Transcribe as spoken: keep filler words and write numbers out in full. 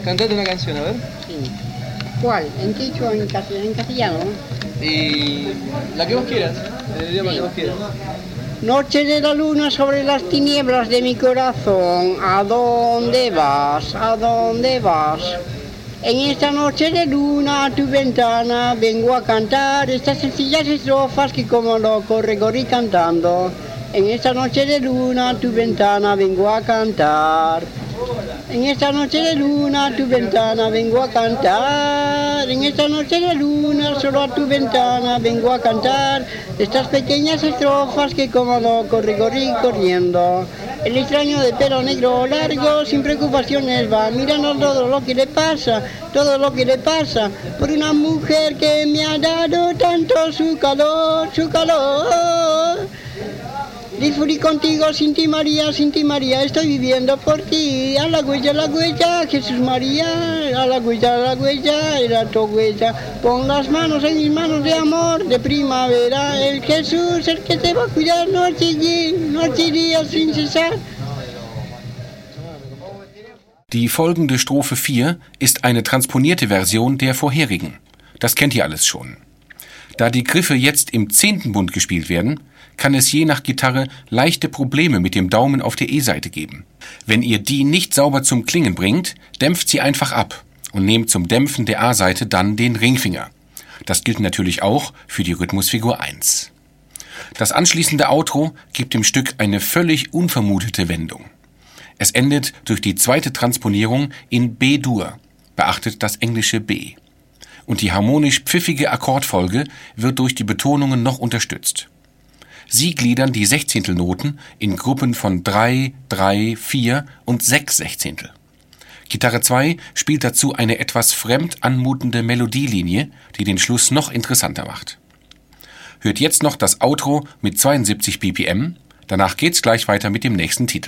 Cantate una canción, a ver. Sí. ¿Cuál? ¿En quechua o en casti- en castellano? Y la que vos quieras, el idioma Sí. que vos quieras. Noche de la luna sobre las tinieblas de mi corazón, ¿a dónde vas? ¿A dónde vas? En esta noche de luna a tu ventana vengo a cantar estas sencillas estrofas que como loco recorrí cantando. En esta noche de luna a tu ventana vengo a cantar. En esta noche de luna a tu ventana vengo a cantar. En esta noche de luna solo a tu ventana vengo a cantar estas pequeñas estrofas que como loco recorrí corriendo. El extraño de pelo negro largo sin preocupaciones va mirando todo lo que le pasa, todo lo que le pasa por una mujer que me ha dado tanto su calor, su calor. Disfruté contigo, sin ti María, sin ti María, estoy viviendo por ti. A la huella, a la huella, Jesús María, a la huella, a la huella, era tu huella. Pon las manos en mis manos de amor, de primavera. El Jesús, el que te va a cuidar noche y día, noche y día sin cesar. Die folgende Strophe vier ist eine transponierte Version der vorherigen. Das kennt ihr alles schon. Da die Griffe jetzt im zehnten Bund gespielt werden, kann es je nach Gitarre leichte Probleme mit dem Daumen auf der E-Seite geben. Wenn ihr die nicht sauber zum Klingen bringt, dämpft sie einfach ab und nehmt zum Dämpfen der A-Seite dann den Ringfinger. Das gilt natürlich auch für die Rhythmusfigur eins. Das anschließende Outro gibt dem Stück eine völlig unvermutete Wendung. Es endet durch die zweite Transponierung in B-Dur. Beachtet das englische B. Und die harmonisch pfiffige Akkordfolge wird durch die Betonungen noch unterstützt. Sie gliedern die Sechzehntelnoten in Gruppen von drei, drei, vier und sechs Sechzehntel. Gitarre zwei spielt dazu eine etwas fremd anmutende Melodielinie, die den Schluss noch interessanter macht. Hört jetzt noch das Outro mit zweiundsiebzig B P M, danach geht's gleich weiter mit dem nächsten Titel.